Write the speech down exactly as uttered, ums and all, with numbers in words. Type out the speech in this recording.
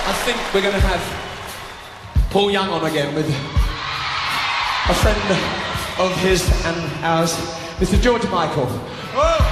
I think we're going to have Paul Young on again with a friend of his and ours, Mister George Michael. Whoa.